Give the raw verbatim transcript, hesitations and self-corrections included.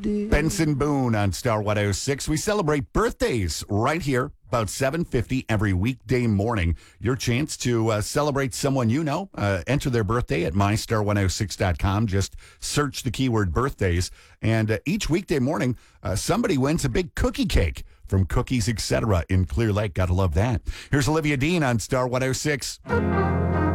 Benson Boone on Star one oh six. We celebrate birthdays right here about seven fifty every weekday morning. Your chance to uh, celebrate someone you know. Uh, enter their birthday at my star one oh six dot com. Just search the keyword birthdays. And uh, each weekday morning, uh, somebody wins a big cookie cake from Cookies, et cetera in Clear Lake. Gotta love that. Here's Olivia Dean on Star one oh six.